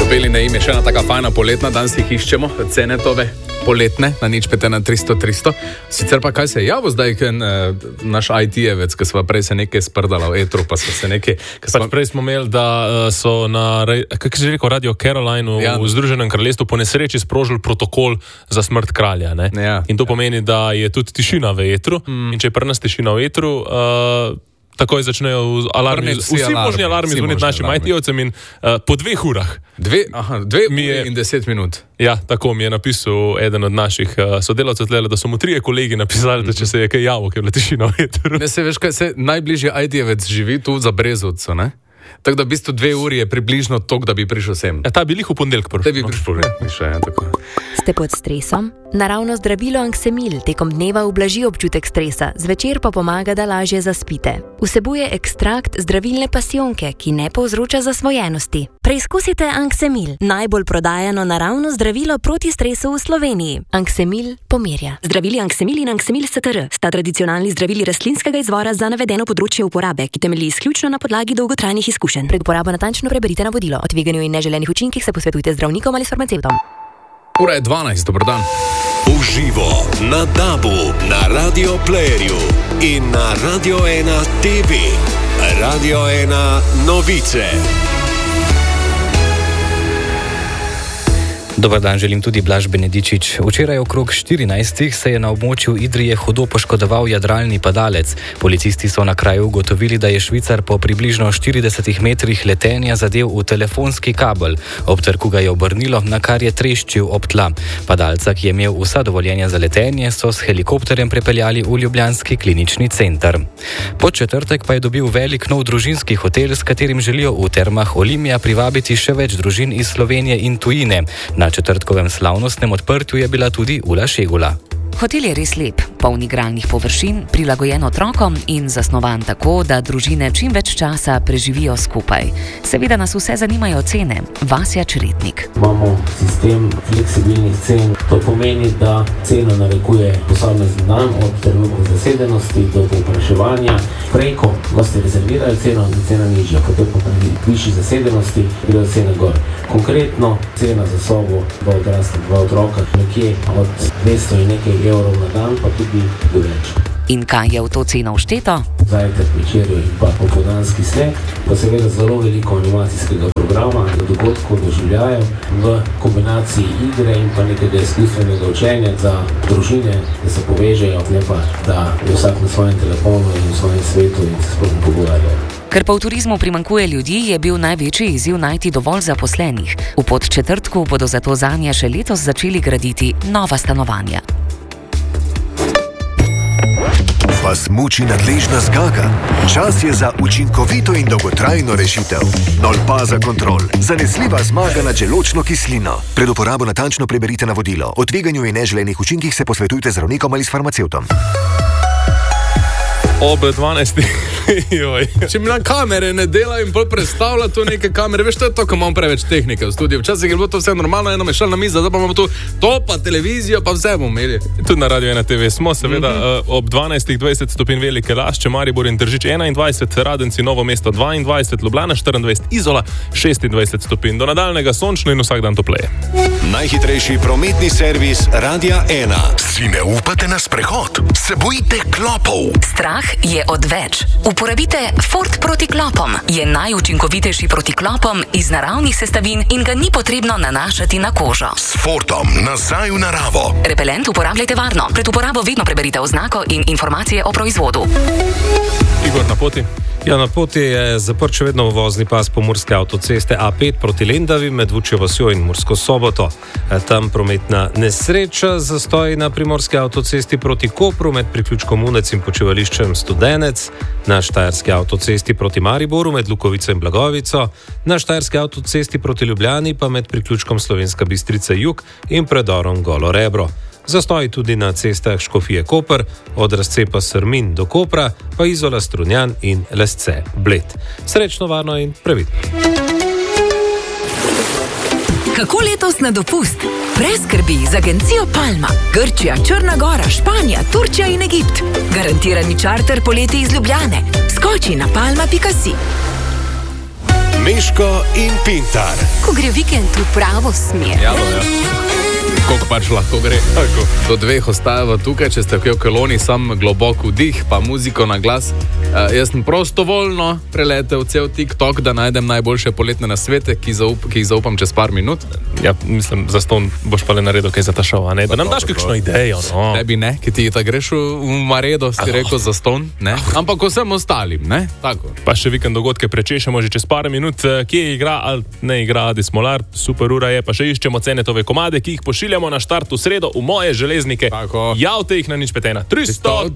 Dobili na ime še ena taka fajna poletna, danes jih iščemo, cenetove poletne, na nič pete na 300. Sicer pa kaj se je javil zdaj, naš IT-jevec, ki sva prej se nekaj sprdala v etru, pa so se nekaj... Prej smo imeli, da so na, kako si rekel, Radio Caroline v Združenem kraljestvu po nesreči sprožili protokol za smrt kralja. Ne? Ja. In to pomeni, da je tudi tišina v etru. In če je pri nas tišina v etru, takoj začnejo alarmi, vsi možni alarmi zvoniti našim IT-jevcem in po 2 urah. 2 ure in 10 minut. Ja, tako mi je napisal eden od naših sodelavcev tlele, da so mu 3 kolegi napisali, da če se je kaj javil, ker je bila tišina v etru. Ne, se veš kaj, najbližji IT-jevec živi tu za Brezovcu, ne? Tako da v bistvu 2 uri je približno tok, da bi prišel sem. Ta bi lih v ponedeljek prišel. Te bi prišel, ja, tako. Ste pod stresom? Naravno zdravilo Anksemil tekom dneva ublaži občutek stresa, zvečer pa pomaga, da lažje zaspite. Vsebuje ekstrakt zdravilne pasijonke, ki ne povzroča zasvojenosti. Preizkusite Anksemil, najbolj prodajano naravno zdravilo proti stresu v Sloveniji. Anksemil pomirja. Zdravili Anksemil in Anksemil STR sta tradicionalni zdravili rastlinskega izvora za navedeno področje uporabe, ki temelji izključno na podlagi dolgotrajnih izkušenj. Pred uporabo natančno preberite navodilo. O tveganju in neželenih učinkih se posvetujte z zdravnikom ali s farmacevtom. Ura je 12, dober dan. Uživo na DAB-u, na Radio Playerju in na Radio 1 TV. Radio 1 novice. Dobar dan, želim tudi Blaž Benedičič. Včeraj okrog 14. se je na območju Idrije hudo poškodoval jadralni padalec. Policisti so na kraju ugotovili, da je Švicar po približno 40 metrih letenja zadev v telefonski kabel. Ob trku ga je obrnilo, na kar je treščil ob tla. Padalca, ki je imel vsa dovoljenja za letenje, so s helikopterjem prepeljali v ljubljanski klinični center. Po četrtek pa je dobil velik nov družinski hotel, s katerim želijo v termah Olimija privabiti še več družin iz Slovenije in tujine. Na četrtkovem slavnostnem odprtju je bila tudi Ula Šegula. Hotel je res lep, poln igralnih površin, prilagojen otrokom in zasnovan tako, da družine čim več časa preživijo skupaj. Seveda nas vse zanimajo cene. Vasja Čretnik. Imamo sistem fleksibilnih cen. To pomeni, da ceno narekuje posamezni dan od trenutka zasedenosti do povpraševanja. Preko gosti rezervirajo ceno in cena nižja. Potem pa pri višji zasedenosti grejo cene gor. Konkretno cena za sobo 2 odrasla, 2 otroka nekje od 200 in nekaj evrov na dan, pa tudi do več. In kaj je v to ceno všteto? Zajtrk, večerjo in pa popoldanski sneg, pa seveda zelo veliko animacijskega programa, dogodkov, doživljajev v kombinaciji igre in pa nekega izkustvenega učenja za družine, da se povežejo, ne pa da je vsak na svojem telefonu in v svojem svetu in se sploh ne pogovarjajo. Ker pa v turizmu primanjkuje ljudi, je bil največji izziv najti dovolj zaposlenih. V Podčetrtku bodo zato zanje še letos začeli graditi nova stanovanja. Vas muči nadležna zgaga? Čas je za učinkovito in dolgotrajno rešitev. Nolpaza Kontrol. Zanesljiva zmaga nad želodčno kislino. Pred uporabo natančno preberite navodilo. O tveganju in neželenih učinkih se posvetujte z zdravnikom ali s farmacevtom. Ob 12. Če mi na kamere ne dela in bolj predstavlja to neke kamere, veš, to je to, ko imamo preveč tehnike v studiu. Včasih je bilo to vse normalno, eno mešalna miza, zdaj pa imamo tu to, pa televizijo, pa vse bomo imeli. Tudi na Radio 1 TV smo, seveda, ob 12:20 stopinj Velike Lašče, Maribor in Tržič 21, Radenci, Novo mesto 22, Ljubljana 24, Izola 26 stopinj. Do nadaljnega sončno in vsak dan topleje. Najhitrejši prometni servis Radia 1. Si ne upate na sprehod? Se bojite klopov? Strah je odveč. Uporabite Fort proti klopom. Je najučinkovitejši proti klopom iz naravnih sestavin in ga ni potrebno nanašati na kožo. S Fortom nazaj v naravo. Repelent uporabljajte varno. Pred uporabo vedno preberite oznako in informacije o proizvodu. Igor, na poti? Ja, na poti je zaprt še vedno vozni pas pomurske avtoceste A5 proti Lendavi med Vučjo vasjo in Mursko Soboto. Tam prometna nesreča, zastoj na primorski avtocesti proti Kopru med priključkom Unec in počivališčem Studenec, na štajerski avtocesti proti Mariboru med Lukovico in Blagovico, na štajerski avtocesti proti Ljubljani pa med priključkom Slovenska Bistrica Jug in predorom Golo Rebro. Zastoj tudi na cestah Škofije Koper, od razcepa Srmin do Kopra, pa Izola Strunjan in Lesce Bled. Srečno, varno in previdno. Kako letos na dopust? Brez skrbi z agencijo Palma. Grčija, Črna Gora, Španija, Turčija in Egipt. Garantirani čarter poleti iz Ljubljane. Skoči na palma.si. Meško in Pintar. Ko gre vikend v pravo smer. Ja. Koliko pač lahko gre. Do 2 ostajava tukaj, če ste v koloni, sam globok vdih, pa muziko na glas. Jaz sem prostovoljno preletel cel TikTok, da najdem najboljše poletne nasvete, ki jih zaupam čez par minut. Ja, mislim, za ston boš pa le naredil kaj za ta šov, ne? Da nam daš kakšno idejo, no. Tebi ne, ki ti ta greš v Maredo, si rekel za ston, ne? Ampak vsem ostalim, ne? Tako. Pa še vikend dogodke prečešemo že čez par minut, kje igra ali ne igra Adi Smolar, super ura je, pa še iščemo Cenetove komade, ki jih pošiljamo na štart v sredo v moje železnike. Tako. Javte jih na nič 513 300